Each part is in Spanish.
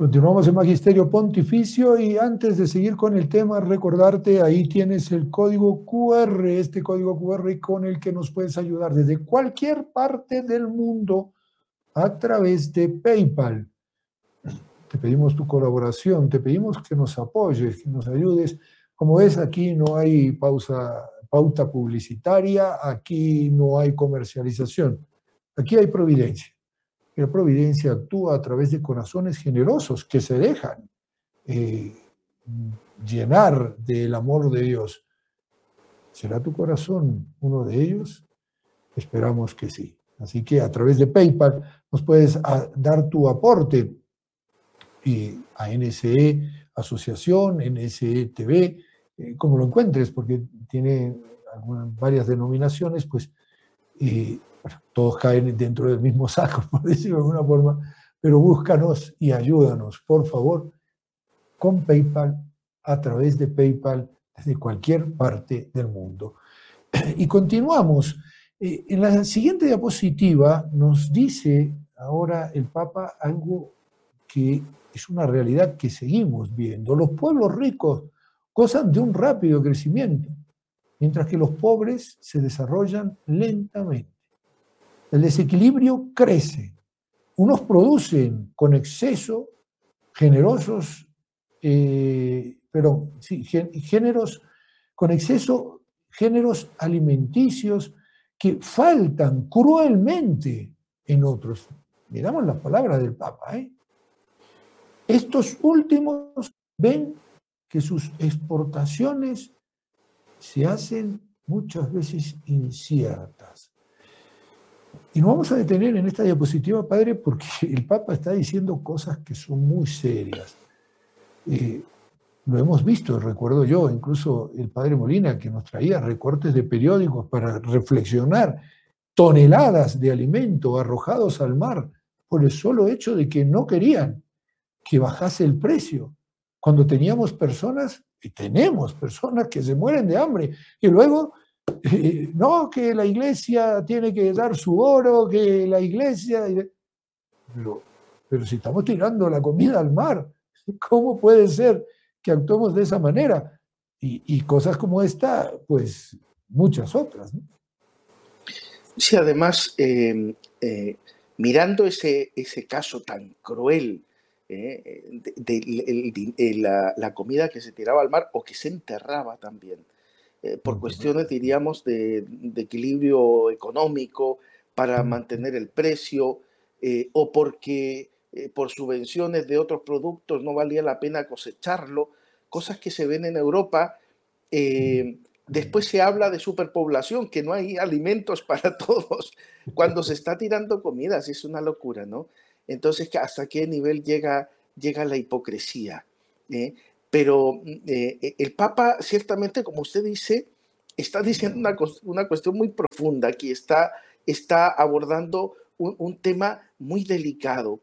Continuamos en Magisterio Pontificio y antes de seguir con el tema, recordarte, ahí tienes el código QR, este código QR con el que nos puedes ayudar desde cualquier parte del mundo a través de PayPal. Te pedimos tu colaboración, te pedimos que nos apoyes, que nos ayudes. Como ves, aquí no hay pauta publicitaria, aquí no hay comercialización, aquí hay providencia. La providencia actúa a través de corazones generosos que se dejan eh, llenar del amor de Dios. ¿Será tu corazón uno de ellos? Esperamos que sí. Así que a través de PayPal nos puedes dar tu aporte a NSE Asociación, NSE TV, como lo encuentres, porque tiene varias denominaciones, pues bueno, todos caen dentro del mismo saco, por decirlo de alguna forma, pero búscanos y ayúdanos, por favor, con PayPal, a través de PayPal, desde cualquier parte del mundo. Y continuamos. En la siguiente diapositiva nos dice ahora el Papa algo que es una realidad que seguimos viendo. Los pueblos ricos gozan de un rápido crecimiento, mientras que los pobres se desarrollan lentamente. El desequilibrio crece. Unos producen con exceso, generosos, géneros, con exceso, géneros alimenticios que faltan cruelmente en otros. Miramos las palabras del Papa. Estos últimos ven que sus exportaciones se hacen muchas veces inciertas. Y nos vamos a detener en esta diapositiva, padre, porque el Papa está diciendo cosas que son muy serias. Lo hemos visto, recuerdo yo, incluso el padre Molina, que nos traía recortes de periódicos para reflexionar, toneladas de alimento arrojados al mar por el solo hecho de que no querían que bajase el precio, cuando teníamos personas, y tenemos personas que se mueren de hambre, y luego, no, que la iglesia tiene que dar su oro, que la iglesia... Pero si estamos tirando la comida al mar, ¿cómo puede ser que actuemos de esa manera? Y cosas como esta, pues muchas otras, ¿no? Sí, además, mirando ese caso tan cruel la comida que se tiraba al mar o que se enterraba también, por cuestiones, diríamos, de equilibrio económico para mantener el precio o porque por subvenciones de otros productos no valía la pena cosecharlo, cosas que se ven en Europa. Después se habla de superpoblación, que no hay alimentos para todos, cuando se está tirando comidas, es una locura, ¿no? Entonces, ¿hasta qué nivel llega la hipocresía? Pero el Papa, ciertamente, como usted dice, está diciendo una cuestión muy profunda, aquí está abordando un tema muy delicado,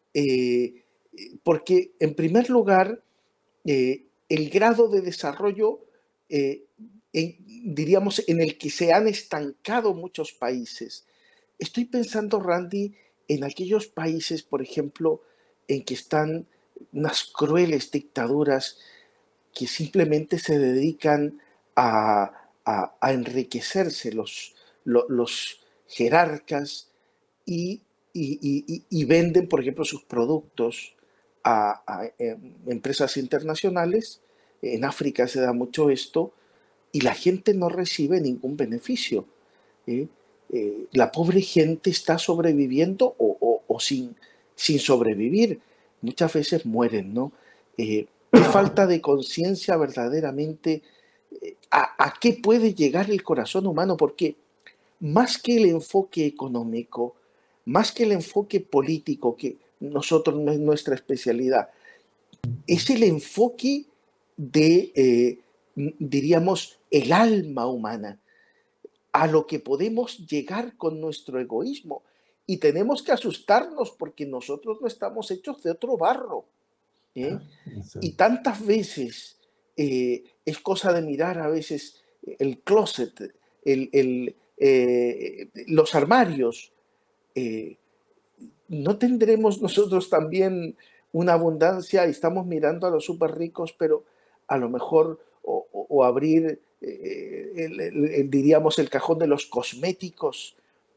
porque, en primer lugar, el grado de desarrollo diríamos, en el que se han estancado muchos países. Estoy pensando, Randy, en aquellos países, por ejemplo, en que están unas crueles dictaduras que simplemente se dedican a enriquecerse los jerarcas y venden, por ejemplo, sus productos a empresas internacionales. En África se da mucho esto, y la gente no recibe ningún beneficio. La pobre gente está sobreviviendo o sin sobrevivir. Muchas veces mueren, ¿no? Qué falta de conciencia verdaderamente. ¿A qué puede llegar el corazón humano? Porque más que el enfoque económico, más que el enfoque político, que nosotros no es nuestra especialidad, es el enfoque de, diríamos, el alma humana, a lo que podemos llegar con nuestro egoísmo. Y tenemos que asustarnos porque nosotros no estamos hechos de otro barro. Y tantas veces es cosa de mirar a veces el closet, los armarios. ¿No tendremos nosotros también una abundancia y estamos mirando a los súper ricos, pero a lo mejor, o abrir, diríamos, el cajón de los cosméticos,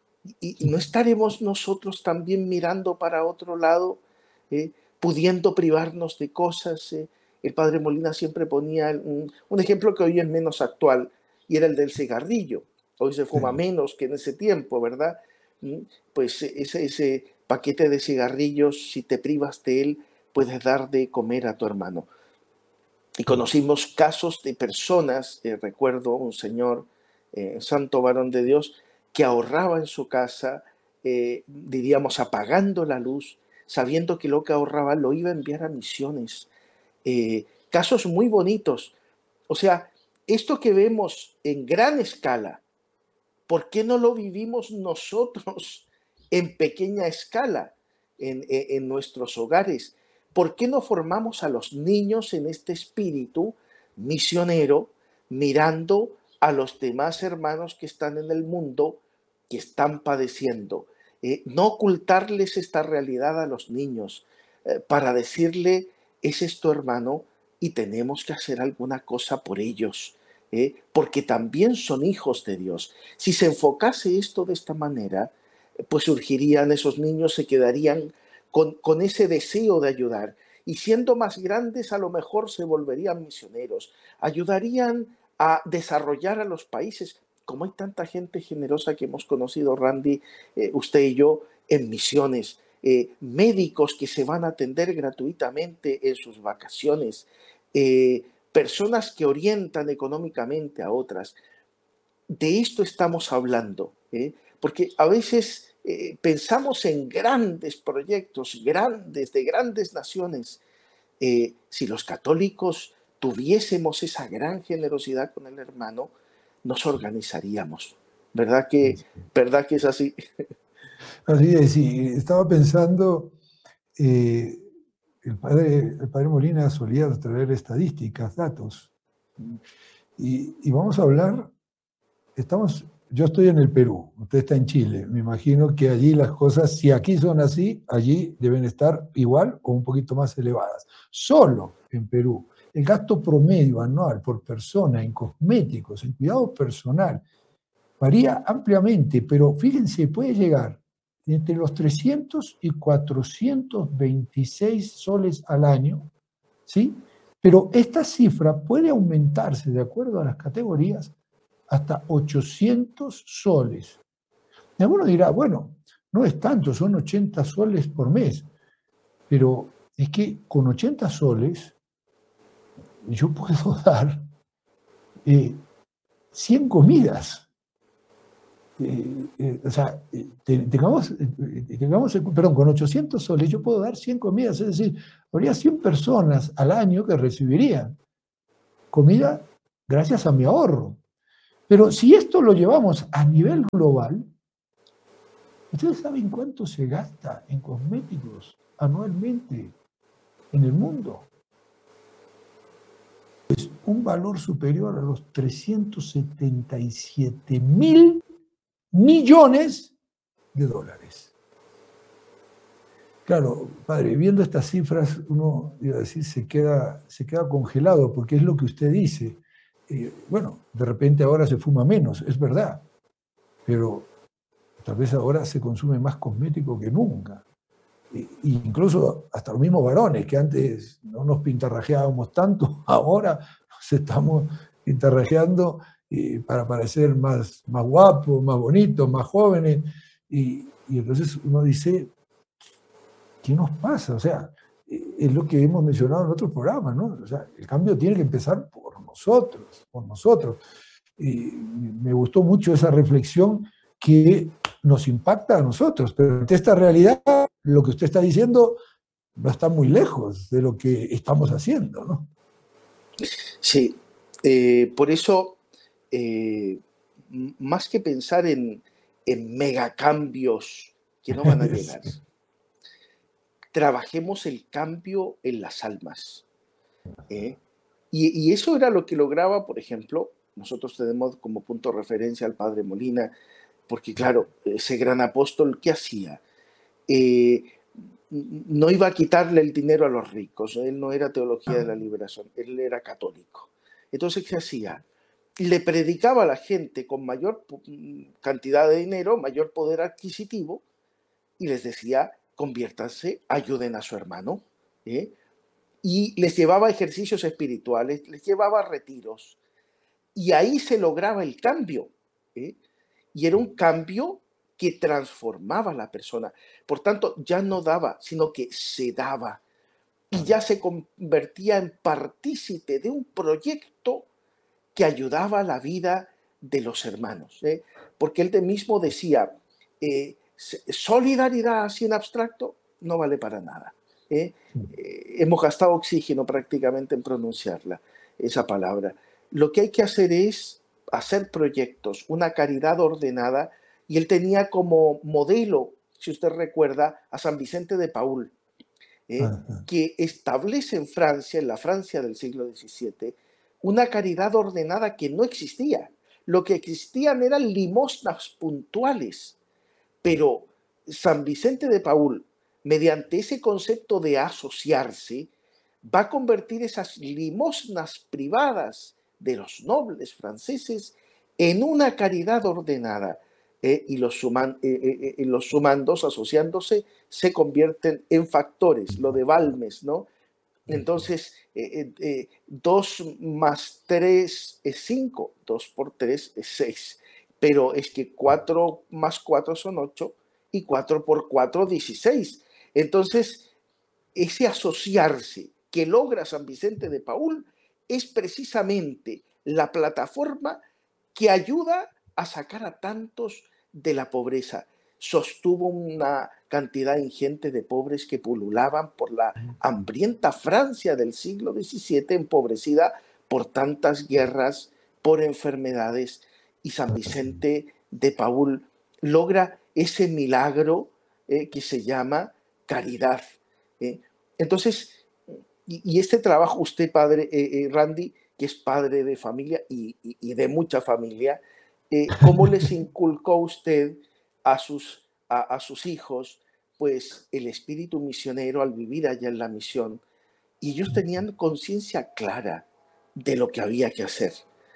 y no estaremos nosotros también mirando para otro lado, eh, pudiendo privarnos de cosas. El padre Molina siempre ponía un ejemplo que hoy es menos actual, y era el del cigarrillo. Hoy se fuma Sí. menos que en ese tiempo, ¿verdad? Mm, Pues ese paquete de cigarrillos, si te privas de él, puedes dar de comer a tu hermano. Y conocimos casos de personas, recuerdo un señor, santo varón de Dios, que ahorraba en su casa, diríamos, apagando la luz, sabiendo que lo que ahorraba lo iba a enviar a misiones. Casos muy bonitos. O sea, esto que vemos en gran escala, ¿por qué no lo vivimos nosotros en pequeña escala en nuestros hogares? ¿Por qué no formamos a los niños en este espíritu misionero, mirando a los demás hermanos que están en el mundo, que están padeciendo? No ocultarles esta realidad a los niños, para decirle, ese es tu hermano y tenemos que hacer alguna cosa por ellos, porque también son hijos de Dios. Si se enfocase esto de esta manera, pues surgirían esos niños, se quedarían con ese deseo de ayudar. Y siendo más grandes, a lo mejor se volverían misioneros, ayudarían a desarrollar a los países. Como hay tanta gente generosa que hemos conocido, Randy, usted y yo, en misiones, médicos que se van a atender gratuitamente en sus vacaciones, personas que orientan económicamente a otras. De esto estamos hablando, porque a veces pensamos en grandes proyectos, grandes, de grandes naciones. Si los católicos tuviésemos esa gran generosidad con el hermano, nos organizaríamos. ¿Verdad que es así? Así es, sí, estaba pensando, eh, el padre Molina solía traer estadísticas, datos, y vamos a hablar, yo estoy en el Perú, usted está en Chile, me imagino que allí las cosas, si aquí son así, allí deben estar igual o un poquito más elevadas. Solo en Perú, el gasto promedio anual por persona en cosméticos, en cuidado personal, varía ampliamente, pero fíjense, puede llegar entre los 300 y 426 soles al año, ¿sí? Pero esta cifra puede aumentarse de acuerdo a las categorías hasta 800 soles. Y alguno dirá, bueno, no es tanto, son 80 soles por mes, pero es que con 80 soles yo puedo dar 100 comidas. O sea, perdón, con 800 soles yo puedo dar 100 comidas, es decir, habría 100 personas al año que recibirían comida gracias a mi ahorro. Pero si esto lo llevamos a nivel global, ¿ustedes saben cuánto se gasta en cosméticos anualmente en el mundo? Es un valor superior a los 377.000 millones de dólares. Claro, padre, viendo estas cifras, uno, iba a decir, se queda congelado, porque es lo que usted dice. Bueno, de repente ahora se fuma menos, es verdad, pero tal vez ahora se consume más cosmético que nunca. Incluso hasta los mismos varones, que antes no nos pintarrajeábamos tanto, ahora nos estamos pintarrajeando para parecer más guapos, más bonitos, más jóvenes. Y entonces uno dice, ¿qué nos pasa? O sea, es lo que hemos mencionado en otros programas, ¿no? O sea, el cambio tiene que empezar por nosotros, por nosotros. Me gustó mucho esa reflexión que nos impacta a nosotros, pero ante esta realidad, lo que usted está diciendo no está muy lejos de lo que estamos haciendo, ¿no? Sí, por eso, eh, más que pensar en megacambios que no van a llegar, Sí. trabajemos el cambio en las almas. ¿eh? Y eso era lo que lograba, por ejemplo, nosotros tenemos como punto de referencia al padre Molina, porque claro, ese gran apóstol, ¿qué hacía? Eh, no iba a quitarle el dinero a los ricos. Él no era teología de la liberación, él era católico. Entonces, ¿qué hacía? Le predicaba a la gente con mayor cantidad de dinero, mayor poder adquisitivo, y les decía, conviértanse, ayuden a su hermano. ¿eh? Y les llevaba ejercicios espirituales, les llevaba retiros. Y ahí se lograba el cambio. ¿eh? Y era un cambio que transformaba a la persona. Por tanto, ya no daba, sino que se daba. Y ya se convertía en partícipe de un proyecto que ayudaba a la vida de los hermanos. Porque él mismo decía, solidaridad así en abstracto no vale para nada. Hemos gastado oxígeno prácticamente en pronunciarla, esa palabra. Lo que hay que hacer es hacer proyectos, una caridad ordenada, y él tenía como modelo, si usted recuerda, a San Vicente de Paúl, que establece en Francia, en la Francia del siglo XVII, una caridad ordenada que no existía. Lo que existían eran limosnas puntuales, pero San Vicente de Paúl, mediante ese concepto de asociarse, va a convertir esas limosnas privadas de los nobles franceses en una caridad ordenada. Y los sumandos, asociándose, se convierten en factores, lo de Balmes, ¿no? Entonces, 2 más 3 es 5, 2 por 3 es 6, pero es que 4 más 4 son 8 y 4 por 4, 16. Entonces, ese asociarse que logra San Vicente de Paúl es precisamente la plataforma que ayuda a sacar a tantos de la pobreza. Sostuvo una cantidad ingente de pobres que pululaban por la hambrienta Francia del siglo XVII, empobrecida por tantas guerras, por enfermedades, y San Vicente de Paúl logra ese milagro que se llama caridad. Entonces, y este trabajo, usted, padre Randy, que es padre de familia y de mucha familia, ¿cómo les inculcó usted a sus hijos pues el espíritu misionero al vivir allá en la misión? Y ellos tenían conciencia clara de lo que había que hacer.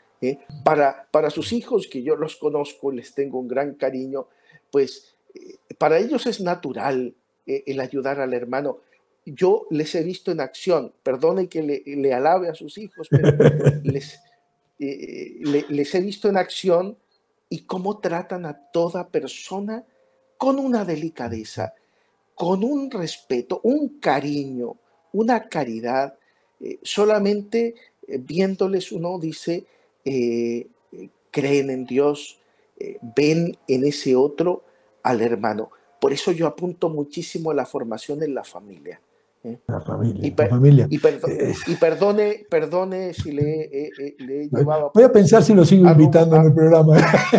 Para sus hijos, que yo los conozco, les tengo un gran cariño, pues para ellos es natural el ayudar al hermano. Yo les he visto en acción, perdone que le alabe a sus hijos, pero les he visto en acción y cómo tratan a toda persona con una delicadeza, con un respeto, un cariño, una caridad. Solamente viéndoles uno dice, creen en Dios, ven en ese otro al hermano. Por eso yo apunto muchísimo a la formación en la familia. La familia, Y, la familia. perdone si le he llevado a Voy a pensar si lo sigo invitando en el programa.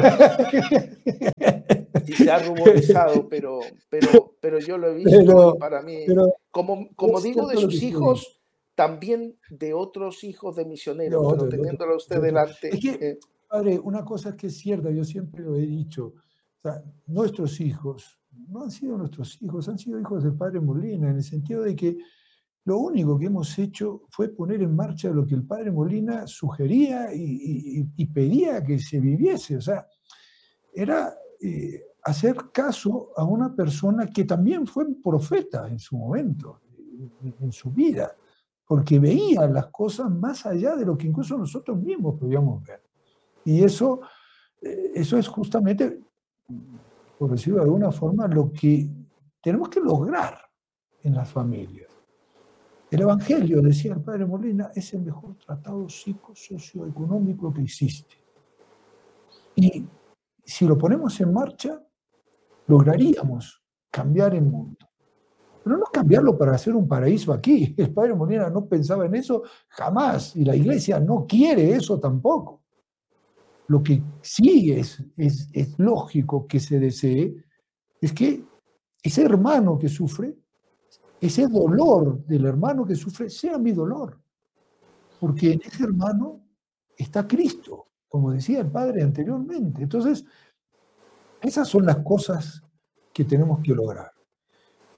Si se ha ruborizado, pero yo lo he visto y para mí, como digo de sus hijos, también de otros hijos de misioneros, pero teniéndolo usted delante. Es que, padre, una cosa que es cierta, yo siempre lo he dicho, o sea, nuestros hijos no han sido nuestros hijos, han sido hijos del padre Molina, en el sentido de que lo único que hemos hecho fue poner en marcha lo que el padre Molina sugería y pedía que se viviese. O sea, era hacer caso a una persona que también fue profeta en su momento, en su vida, porque veía las cosas más allá de lo que incluso nosotros mismos podíamos ver. Y eso es justamente, por decirlo de alguna forma, lo que tenemos que lograr en las familias. El Evangelio, decía el padre Molina, es el mejor tratado socioeconómico que existe. Y si lo ponemos en marcha, lograríamos cambiar el mundo. Pero no cambiarlo para hacer un paraíso aquí. El padre Molina no pensaba en eso jamás, y la iglesia no quiere eso tampoco. Lo que sí es lógico que se desee es que ese hermano que sufre, ese dolor del hermano que sufre, sea mi dolor. Porque en ese hermano está Cristo, como decía el padre anteriormente. Entonces, esas son las cosas que tenemos que lograr.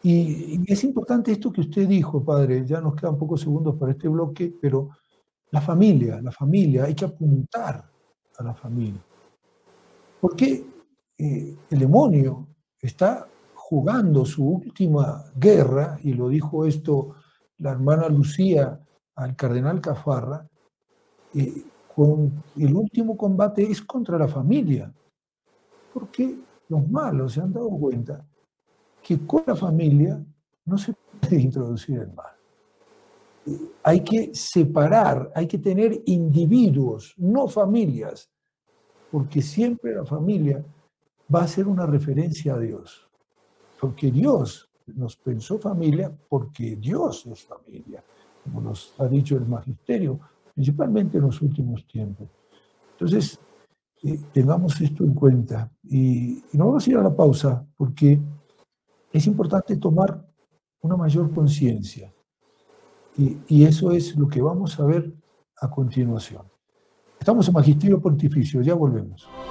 Y es importante esto que usted dijo, padre, ya nos quedan pocos segundos para este bloque, pero la familia, hay que apuntar a la familia. Porque el demonio está jugando su última guerra, y lo dijo esto la hermana Lucía al cardenal Cafarra, con el último combate es contra la familia, porque los malos se han dado cuenta que con la familia no se puede introducir el mal. Hay que separar, hay que tener individuos, no familias, porque siempre la familia va a ser una referencia a Dios, porque Dios nos pensó familia, porque Dios es familia, como nos ha dicho el magisterio, principalmente en los últimos tiempos. Entonces, tengamos esto en cuenta y nos vamos a ir a la pausa, porque es importante tomar una mayor conciencia, y eso es lo que vamos a ver a continuación. Estamos en Magisterio Pontificio, ya volvemos.